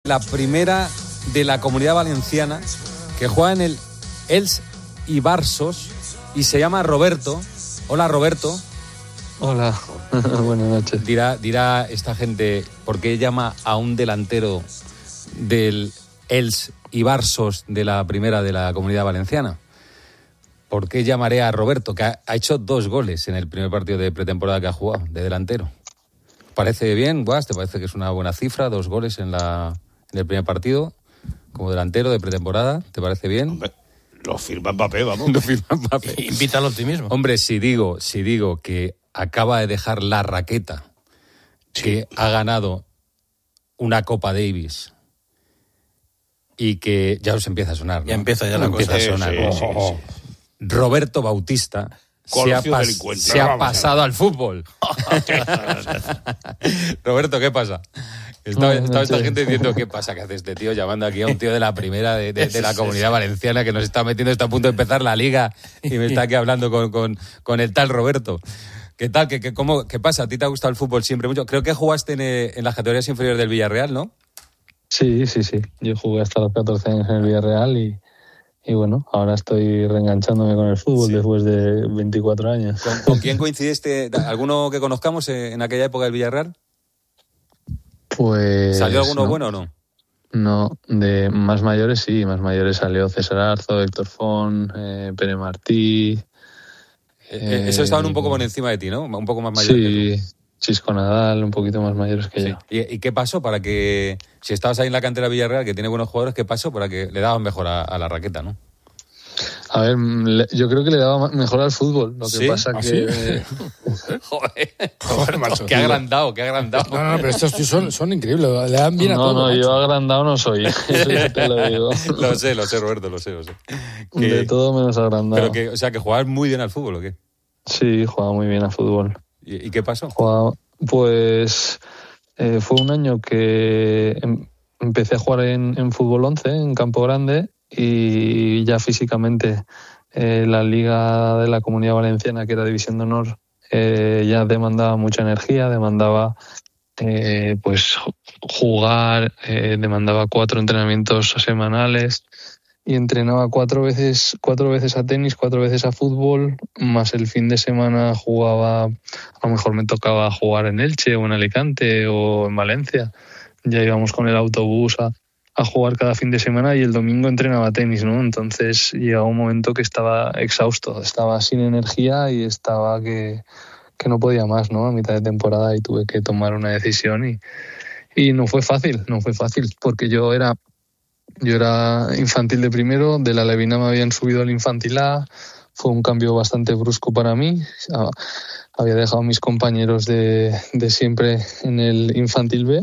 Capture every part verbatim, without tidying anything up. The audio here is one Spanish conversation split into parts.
La primera de la Comunidad Valenciana, que juega en el Els Ibarsos y se llama Roberto. Hola, Roberto. Hola, buenas noches. Dirá, dirá esta gente, ¿por qué llama a un delantero del Els Ibarsos de la primera de la Comunidad Valenciana? ¿Por qué llamaré a Roberto, que ha, ha hecho dos goles en el primer partido de pretemporada que ha jugado, de delantero? ¿Parece bien, Guas? ¿Te parece que es una buena cifra? Dos goles en, la, en el primer partido, como delantero de pretemporada. ¿Te parece bien? Hombre, lo firma Mbappé, vamos. Lo firma Mbappé. Invita al optimismo. Hombre, si digo, si digo que acaba de dejar la raqueta, sí, que ha ganado una Copa Davis y que ya os empieza a sonar, ¿no? Ya empieza ya la empieza cosa. a sonar. Sí, sí, Oh, sí. Roberto Bautista se ha, pas- se ha pasado al fútbol. Roberto, ¿qué pasa? Estaba, estaba esta gente diciendo, ¿qué pasa? ¿Qué hace este tío llamando aquí a un tío de la primera de, de, de la Comunidad Valenciana que nos está metiendo, está a punto de empezar la liga y me está aquí hablando con, con, con el tal Roberto? ¿Qué tal? ¿Qué, qué, cómo, ¿Qué pasa? ¿A ti te ha gustado el fútbol siempre mucho? Creo que jugaste en, en las categorías inferiores del Villarreal, ¿no? Sí, sí, sí. Yo jugué hasta los catorce años en el Villarreal y, y bueno, ahora estoy reenganchándome con el fútbol, sí, después de veinticuatro años. ¿Con, ¿Con quién coincidiste? ¿Alguno que conozcamos en aquella época del Villarreal? Pues... ¿Salió alguno no. bueno o no? No, de más mayores sí, más mayores salió César Arzo, Héctor Font, eh, Pere Martí... Eh, Eso estaban un poco por encima de ti, ¿no? Un poco más mayores sí, que tú. Chisco Nadal, un poquito más mayores que Sí. yo. ¿Y, ¿Y qué pasó para que, si estabas ahí en la cantera Villarreal, que tiene buenos jugadores, qué pasó para que le daban mejor a, a la raqueta, ¿no? A ver, le, yo creo que le daba mejor al fútbol. Lo que ¿Sí? pasa ¿Ah, que... sí? Eh, Joder, Joder, macho. qué agrandado, qué agrandado. No, no, pero estos tíos son, son increíbles. Le dan bien a no, todo. no, macho. yo agrandado no soy. Eso ya te lo digo. Lo sé, lo sé, Roberto, lo sé, lo sé. Que, De todo menos agrandado. pero que, o sea, que jugabas muy bien al fútbol, ¿o qué? Sí, jugaba muy bien a fútbol. ¿Y, y qué pasó? Jugaba, pues eh, fue un año que em, empecé a jugar en, en fútbol once, en Campo Grande, y ya físicamente eh, la liga de la Comunidad Valenciana, que era División de Honor, eh, ya demandaba mucha energía, demandaba eh, pues jugar, eh, demandaba cuatro entrenamientos semanales. Y entrenaba cuatro veces, cuatro veces a tenis, cuatro veces a fútbol, más el fin de semana jugaba, a lo mejor me tocaba jugar en Elche o en Alicante o en Valencia. Ya íbamos con el autobús a, a jugar cada fin de semana y el domingo entrenaba tenis, ¿no? Entonces llegaba un momento que estaba exhausto, estaba sin energía y estaba que, que no podía más, ¿no? A mitad de temporada y tuve que tomar una decisión y, y no fue fácil, no fue fácil, porque yo era... Yo era infantil de primero, de la Levina me habían subido al infantil A, fue un cambio bastante brusco para mí. Había dejado a mis compañeros de, de siempre en el infantil B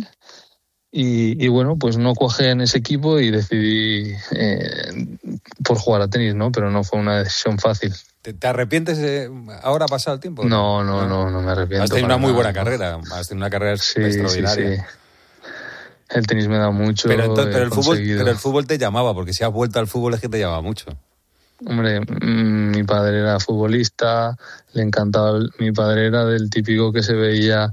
y, y bueno, pues no cuajé en ese equipo y decidí eh, por jugar a tenis, ¿no? Pero no fue una decisión fácil. ¿Te, te arrepientes eh, ahora pasado el tiempo? No, no, no, no, no me arrepiento. Has tenido una muy nada, buena ¿no? carrera, has tenido una carrera Sí, extraordinaria. sí, sí. El tenis me da mucho. Pero, entonces, pero, el fútbol, conseguido. pero el fútbol te llamaba, porque si has vuelto al fútbol es que te llamaba mucho. Hombre, mmm, mi padre era futbolista, le encantaba. El, mi padre era del típico que se veía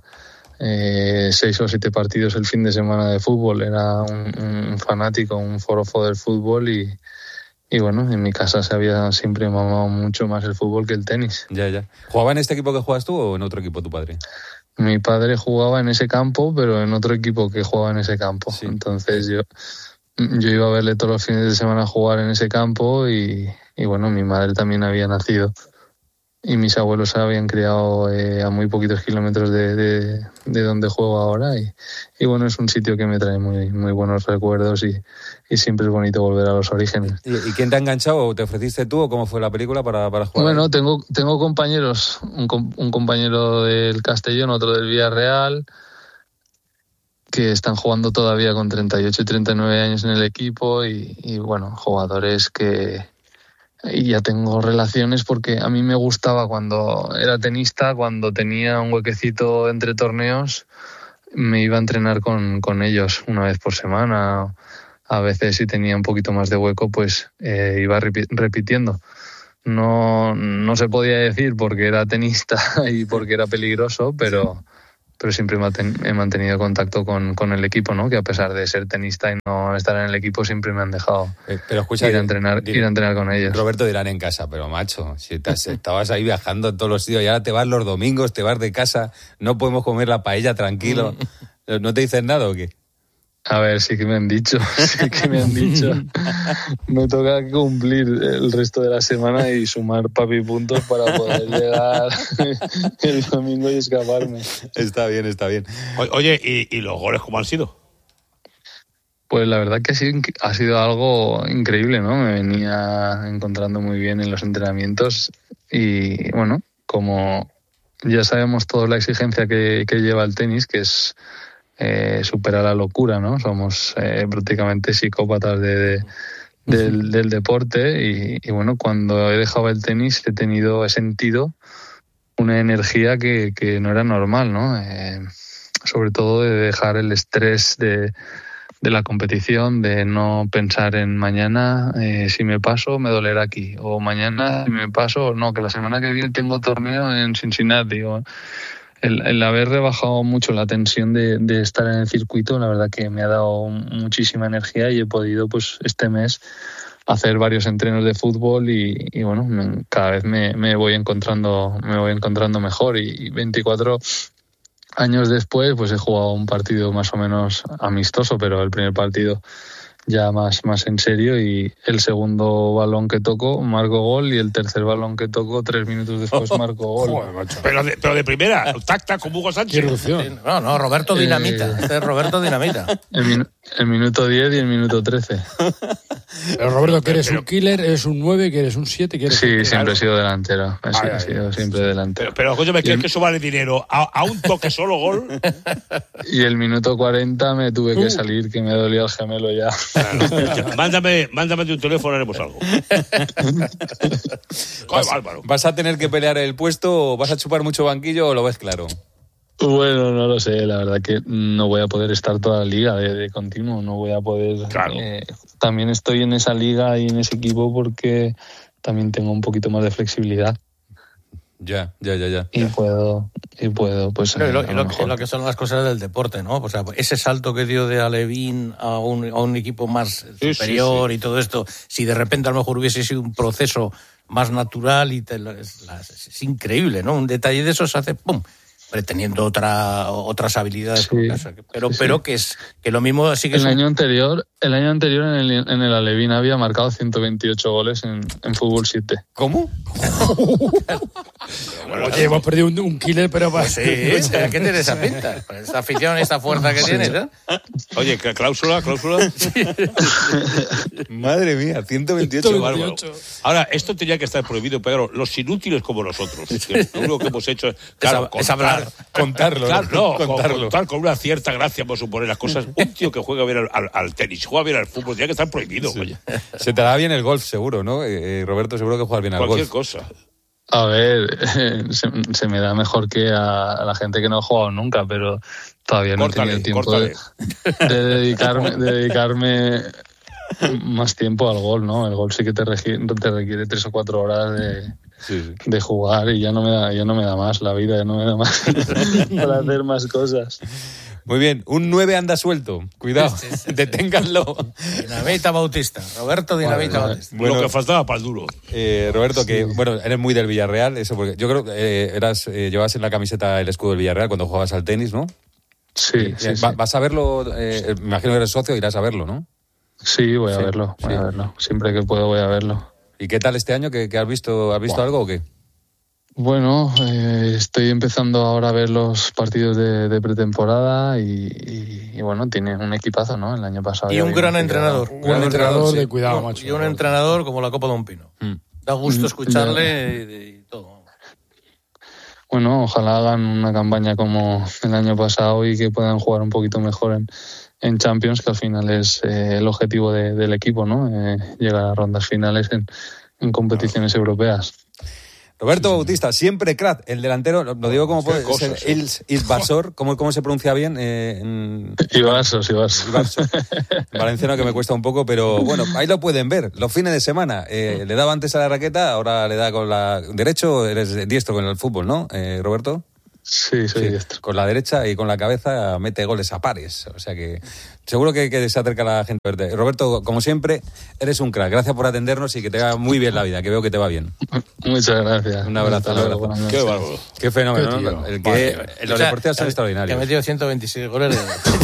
eh, seis o siete partidos el fin de semana de fútbol. Era un, un fanático, un forofo del fútbol y, y bueno, en mi casa se había siempre mamado mucho más el fútbol que el tenis. Ya, ya. ¿Jugaba en este equipo que juegas tú o en otro equipo tu padre? Mi padre jugaba en ese campo, pero en otro equipo que jugaba en ese campo. Sí. Entonces yo, yo iba a verle todos los fines de semana jugar en ese campo y, y bueno, mi madre también había nacido y mis abuelos se habían criado eh, a muy poquitos kilómetros de, de, de donde juego ahora y, y bueno, es un sitio que me trae muy, muy buenos recuerdos y, y siempre es bonito volver a los orígenes. ¿Y, y quién te ha enganchado? ¿Te ofreciste tú o cómo fue la película para, para jugar? Bueno, tengo, tengo compañeros, un, un compañero del Castellón, otro del Villarreal, que están jugando todavía con treinta y ocho y treinta y nueve años en el equipo y, y bueno, jugadores que... Y ya tengo relaciones porque a mí me gustaba cuando era tenista, cuando tenía un huequecito entre torneos, me iba a entrenar con, con ellos una vez por semana. A veces si tenía un poquito más de hueco, pues eh, iba repitiendo. No, no se podía decir porque era tenista y porque era peligroso, pero, pero siempre he mantenido contacto con, con el equipo, ¿no? Que a pesar de ser tenista y no estar en el equipo, siempre me han dejado eh, pero escucha, ir, a entrenar, dirán, ir a entrenar con ellos. Roberto, dirán en casa, pero macho, si estás, estabas ahí viajando todos los días y ahora te vas los domingos, te vas de casa, no podemos comer la paella tranquilo. ¿No te dicen nada o qué? A ver, sí que me han dicho, sí que me han dicho. Me toca cumplir el resto de la semana y sumar papi puntos para poder llegar el domingo y escaparme. Está bien, está bien. Oye, ¿y, y los goles cómo han sido? Pues la verdad que ha sido, ha sido algo increíble, ¿no? Me venía encontrando muy bien en los entrenamientos y, bueno, como ya sabemos todos la exigencia que, que lleva el tenis, que es eh, superar la locura, ¿no? Somos eh, prácticamente psicópatas de, de, del, del deporte y, y, bueno, cuando he dejado el tenis he tenido, he sentido una energía que, que no era normal, ¿no? Eh, sobre todo de dejar el estrés de de la competición, de no pensar en mañana, eh, si me paso me dolerá aquí, o mañana si me paso, no, que la semana que viene tengo torneo en Cincinnati. O el, el haber rebajado mucho la tensión de, de estar en el circuito, la verdad que me ha dado muchísima energía y he podido pues este mes hacer varios entrenos de fútbol y, y bueno, me, cada vez me, me voy encontrando me voy encontrando mejor y, y veinticuatro años después, pues he jugado un partido más o menos amistoso, pero el primer partido ya más, más en serio y el segundo balón que toco marco gol y el tercer balón que toco tres minutos después marco gol. Joder, macho. Pero de, pero de primera, tac, tac, como Hugo Sánchez. Qué erupción. No, no, Roberto Dinamita. Eh, Este es Roberto Dinamita. El, minu- el minuto diez y el minuto trece. Pero Roberto, que eres un killer, eres un nueve, que eres un siete, que eres Sí, un... siempre he sido delantero. He Ay, sido, ay, sido ay, siempre delantero. Pero, pero coño, ¿me crees que eso vale dinero? A, a un toque solo gol. Y el minuto cuarenta me tuve que salir, que me dolía el gemelo ya. Claro. Mándame, mándame de un teléfono, haremos algo. Vas, bárbaro. ¿Vas a tener que pelear el puesto, vas a chupar mucho banquillo o lo ves claro? Bueno, no lo sé, la verdad que no voy a poder estar toda la liga de, de continuo, no voy a poder... Claro. Eh, también estoy en esa liga y en ese equipo porque también tengo un poquito más de flexibilidad. Ya, ya, ya, ya. Y puedo, y puedo, pues... No, y, lo, a y lo lo, mejor. y lo que son las cosas del deporte, ¿no? O sea, ese salto que dio de Alevín a un, a un equipo más Sí, superior sí, sí. y todo esto, si de repente a lo mejor hubiese sido un proceso más natural y te, es, es, es increíble, ¿no? Un detalle de esos hace ¡pum! Teniendo otra, otras habilidades, Sí, pero, sí, pero sí. que es que lo mismo sí que El es un- año anterior, el año anterior en el, en el Alevín había marcado ciento veintiocho goles en, en fútbol siete. ¿Cómo? Oye, hemos perdido un, un killer, pero... para- Sí, ¿qué tiene esa pinta? Esta afición, esta fuerza que tiene, ¿no? Oye, cláusula, cláusula. Madre mía, ciento veintiocho. ciento Bárbaro. veintiocho. Ahora, esto tenía que estar prohibido, pero los inútiles como nosotros, que lo único que hemos hecho es, claro, es hablar. Contarlo, Claro, ¿no? no, Contarlo. contar con una cierta gracia, por suponer las cosas. Un tío que juega bien al, al, al tenis, juega bien al fútbol, tiene que estar prohibido. Oye, Se te da bien el golf, seguro, ¿no? Eh, eh, Roberto, seguro que juegas bien al cualquier golf. cosa. A ver, se, se me da mejor que a, a la gente que no ha jugado nunca, pero todavía no Córtale, he tenido tiempo de, de dedicarme, de dedicarme más tiempo al gol, ¿no? El gol sí que te, regi- te requiere tres o cuatro horas de, Sí, sí. de jugar y ya no me da, ya no me da más la vida, ya no me da más para hacer más cosas. Muy bien, un nueve anda suelto. Cuidado, Sí, sí, sí. deténganlo. Dinamita Bautista, Roberto Dinamita Vale, Bautista. Bueno. Lo que faltaba para el duro. Eh, Roberto, que bueno, eres muy del Villarreal, eso porque yo creo que eh, eras, eh, llevabas en la camiseta el escudo del Villarreal cuando jugabas al tenis, ¿no? Sí, sí, Eh, sí. va- ¿Vas a verlo? Eh, me imagino que eres socio, irás a verlo, ¿no? Sí, voy a Sí, verlo, voy sí. a verlo. Siempre que puedo voy a verlo. ¿Y qué tal este año? ¿Qué, qué has visto? ¿Has visto Buah. algo o qué? Bueno, eh, estoy empezando ahora a ver los partidos de, de pretemporada y, y, y bueno, tiene un equipazo, ¿no? El año pasado. Y ya un vimos gran que entrenador. Un gran entrenador sí. de cuidado, No, macho. y un entrenador como la Copa de un Pino. Mm. Da gusto Mm, escucharle y, y todo. Bueno, ojalá hagan una campaña como el año pasado y que puedan jugar un poquito mejor en, en Champions, que al final es eh, el objetivo de- del equipo, ¿no? Eh, llegar a rondas finales en, en competiciones europeas. Roberto Bautista, siempre crack, el delantero, lo, lo digo como puede cosas, ser, ¿eh? Ils Isbasor, ¿cómo, ¿cómo se pronuncia bien? Eh, en, Ibarsos, Ibarsos. Ibarso. Valenciano que me cuesta un poco, pero bueno, ahí lo pueden ver, los fines de semana. Eh, le daba antes a la raqueta, ahora le da con la derecho, eres diestro con el fútbol, ¿no, eh, Roberto? Sí, soy Sí, diestro. con la derecha y con la cabeza mete goles a pares. O sea que seguro que, que se acerca la gente a verte. Roberto, como siempre, eres un crack. Gracias por atendernos y que te va muy bien la vida, que veo que te va bien. Muchas gracias. Un abrazo, Hasta un luego, abrazo. buenas Qué noches. bárbaro. Qué fenómeno, Qué ¿no? tío. El que, Vale. los deportistas son Que ha extraordinarios. metido ciento veintiséis goles.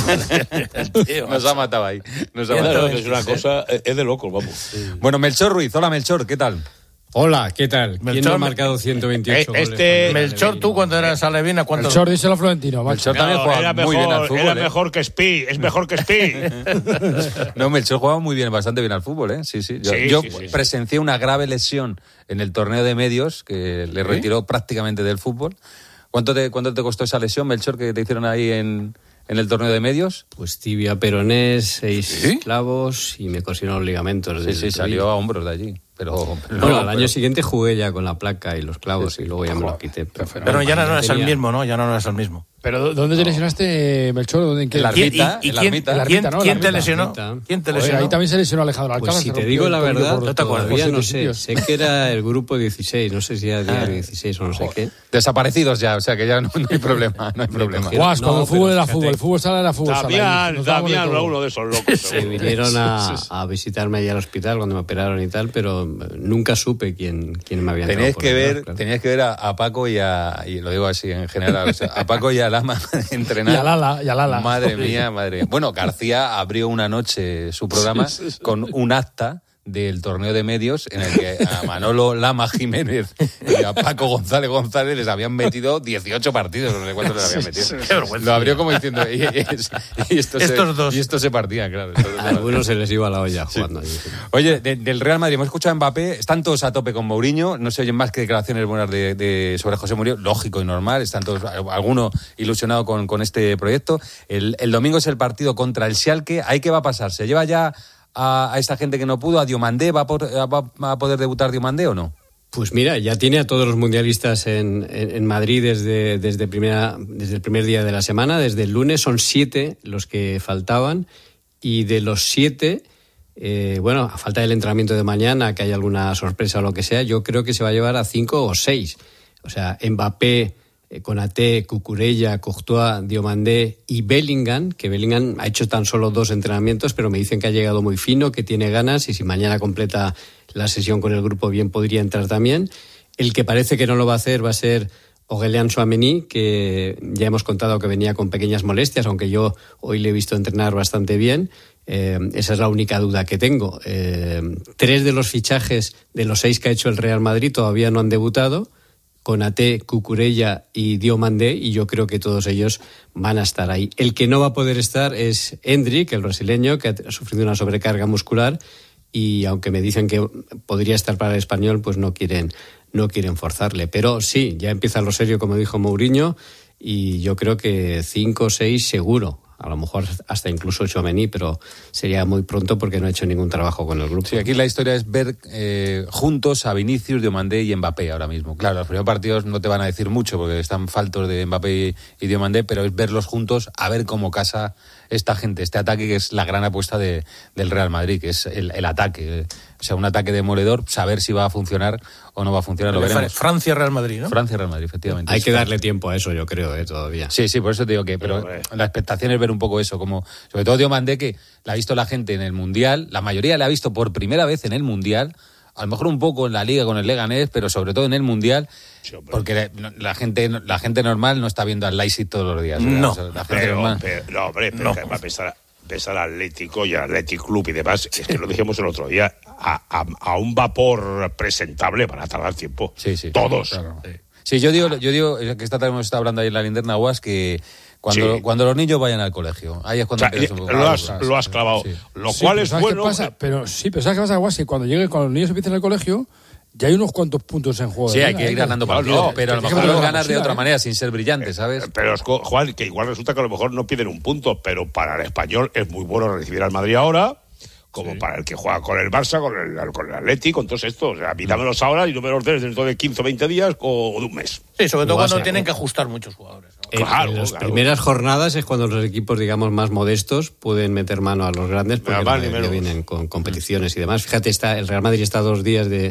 De... Tío, Nos ha matado ahí. Nos ha Claro, matado. que es una cosa, es es de locos, vamos. Bueno, Melchor Ruiz. Hola, Melchor, ¿qué tal? Hola, ¿qué tal? ¿Quién Melchor, no ha marcado ciento veintiocho eh, goles? este- con el Melchor, tú cuando eras alevina, ¿cuántos? Melchor, díselo a Florentino, macho. Melchor también No, juega era muy bien al mejor, fútbol. era ¿eh? mejor que Spi, es mejor que Spi. No, Melchor jugaba muy bien, bastante bien al fútbol, ¿eh? Sí, sí. Yo, Sí, yo sí, sí, sí. presencié una grave lesión en el torneo de medios que le retiró prácticamente del fútbol. ¿Cuánto te, cuánto te costó esa lesión, Melchor, que te hicieron ahí en, en el torneo de medios? Pues tibia peronés, seis ¿Sí? clavos y me cosieron los ligamentos. Sí, del sí, tobillo. salió a hombros de allí. Pero, pero Bueno, no, al pero- año siguiente jugué ya con la placa y los clavos y luego ya me los quité. Pero, Pero ya no eres el tenía- mismo, ¿no? Ya no eres el mismo. Pero ¿dónde te lesionaste, Melchor? ¿Dónde, en qué? En la ¿Quién, ermita, y, y en la quién, ermita. En la quién- ermita, ¿no? quién La te ermita. lesionó? Ermita. ¿Quién te Joder, lesionó? ahí también se lesionó Alejandro Alcázar. Pues si se te rompió digo el la tobillo verdad, por- no te acuerdas. por todavía no siete sé. sitios. Sé que era el grupo dieciséis, no sé si era diario dieciséis o no sé qué. Desaparecidos ya, o sea que ya no, no hay problema, no hay problema. cogieron- Guas, cuando No, el fútbol pero era fíjate. fútbol, el fútbol sala era fútbol sala. Damián, Nos dábamos de Damián, todo. uno de esos locos. Se vinieron a, a visitarme allá al hospital cuando me operaron y tal, pero nunca supe quién, quién me había entrado Teníais por que el ver, brazo, claro. teníais que ver a, a Paco y a, y lo digo así en general, o sea, a Paco y a Lama entrenar. Y a Lala, y a Lala. Madre mía, madre mía. Bueno, García abrió una noche su programa con un acta del torneo de medios en el que a Manolo Lama Jiménez y a Paco González González les habían metido dieciocho partidos, no sé cuántos les habían metido. Qué vergüenza. Lo abrió como diciendo, y, y- y esto Estos se, dos. y esto se partía, claro. Estos dos A se algunos se les iba la olla jugando. allí. Oye, de- del Real Madrid, hemos escuchado a Mbappé, están todos a tope con Mourinho, no se oyen más que declaraciones buenas de, de- sobre José Mourinho, lógico y normal, están todos, alguno ilusionado con, con este proyecto. El, el domingo es el partido contra el Schalke, ¿ahí qué va a pasar? ¿Se lleva ya a, a esa gente que no pudo, a Diomandé? ¿Va a, por- va a poder debutar Diomandé o no? Pues mira, ya tiene a todos los mundialistas en, en, en Madrid desde, desde, primera, desde el primer día de la semana, desde el lunes. Son siete los que faltaban y de los siete, eh, bueno, a falta del entrenamiento de mañana, que haya alguna sorpresa o lo que sea, yo creo que se va a llevar a cinco o seis. O sea, Mbappé, eh, Konaté, Cucurella, Courtois, Diomandé y Bellingham, que Bellingham ha hecho tan solo dos entrenamientos, pero me dicen que ha llegado muy fino, que tiene ganas y si mañana completa la sesión con el grupo bien podría entrar también. El que parece que no lo va a hacer va a ser Aurélien Tchouaméni, que ya hemos contado que venía con pequeñas molestias, aunque yo hoy le he visto entrenar bastante bien. Eh, esa es la única duda que tengo. Eh, tres de los fichajes de los seis que ha hecho el Real Madrid todavía no han debutado. Konaté, Cucurella y Diomandé, y yo creo que todos ellos van a estar ahí. El que no va a poder estar es Endrick, el brasileño, que ha sufrido una sobrecarga muscular, y aunque me dicen que podría estar para el Español, pues no quieren, no quieren forzarle. Pero sí, ya empieza lo serio, como dijo Mourinho, y yo creo que cinco o seis seguro. A lo mejor hasta incluso Tchouaméni, pero sería muy pronto porque no ha hecho ningún trabajo con el grupo. Sí, aquí la historia es ver eh, juntos a Vinicius, Diomandé y Mbappé ahora mismo. Claro, los primeros partidos no te van a decir mucho porque están faltos de Mbappé y Diomandé, pero es verlos juntos a ver cómo casa esta gente, este ataque que es la gran apuesta de, del Real Madrid, que es el, el ataque. O sea, un ataque demoledor, saber si va a funcionar o no va a funcionar, lo veremos. Francia-Real Madrid, ¿no? Francia-Real Madrid, efectivamente. Hay que darle tiempo a eso, yo creo, ¿eh? Todavía. Sí, sí, por eso te digo que, pero Pero, eh. la expectación es ver un poco eso, como sobre todo Diomandé, que la ha visto la gente en el Mundial, la mayoría la ha visto por primera vez en el Mundial, a lo mejor un poco en la Liga con el Leganés, pero sobre todo en el Mundial, Sí, hombre. porque la, la gente la gente normal no está viendo al Leipzig todos los días. No, O sea, la gente Pero, normal. pero- no, hombre, pero No. que va a pensar, pensar al Atlético y al Athletic Club y demás, es que lo dijimos el otro día, a, a- a un vapor presentable van a tardar tiempo. Sí, sí. Todos. Claro. Sí, yo digo, yo digo que esta tarde hemos estado hablando ahí en la linterna Guas que cuando, Sí. cuando los niños vayan al colegio, ahí es O cuando sea, empiezas un poco- lo, has, Ah, lo has sí, clavado. sí. Lo Sí, cual pero es ¿sabes qué bueno. pasa? Pero sí, pero ¿sabes qué pasa, Guasi? Cuando llegue, cuando los niños empiecen el colegio, ya hay unos cuantos puntos en juego. Sí, de hay liga, que ir ¿eh? ganando Claro, partidos, no, pero a lo que mejor llevar los la ganas de mochila, otra ¿eh? manera, sin ser brillante, ¿sabes? Pero, es co- Juan, que igual resulta que a lo mejor no piden un punto, pero para el Español es muy bueno recibir al Madrid ahora, como para el que juega con el Barça, con el, con el Atlético, con todo esto. O sea, dámelos ahora y no me los des dentro de quince o veinte días o de un mes. Sí, sobre todo Lo vas cuando a- tienen que ajustar muchos jugadores, ¿no? En, Claro, en las claro. primeras jornadas es cuando los equipos, digamos, más modestos pueden meter mano a los grandes porque Nada más ni ya menos. vienen con competiciones y demás. Fíjate, está, el Real Madrid está a dos días de,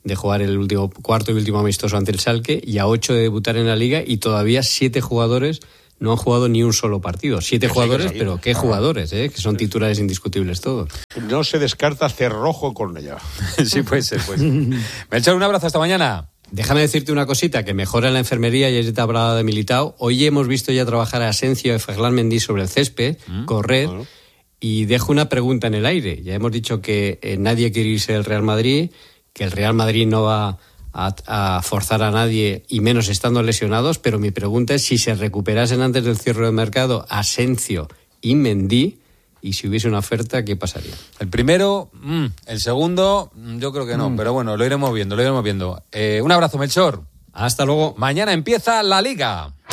de jugar el último cuarto y último amistoso ante el Schalke y a ocho de debutar en la Liga, y todavía siete jugadores no han jugado ni un solo partido. Siete jugadores, pero qué jugadores, ¿eh? Que son titulares indiscutibles todos. No se descarta Cerrojo con Cornellá. Sí, puede ser, pues. Melchor, un abrazo, hasta mañana. Déjame decirte una cosita, que mejora en la enfermería, y ya te hablaba de Militao. Hoy hemos visto ya trabajar a Asencio y a Ferland Mendy sobre el césped, mm, correr, bueno. Y dejo una pregunta en el aire. Ya hemos dicho que eh, nadie quiere irse del Real Madrid, que el Real Madrid no va a, a forzar a nadie, y menos estando lesionados, pero mi pregunta es si se recuperasen antes del cierre de mercado Asencio y Mendy, y si hubiese una oferta, ¿qué pasaría? El primero, mmm, el segundo, yo creo que no, mm. pero bueno, lo iremos viendo, lo iremos viendo. Eh, un abrazo, Melchor. Hasta luego. Mañana empieza la Liga.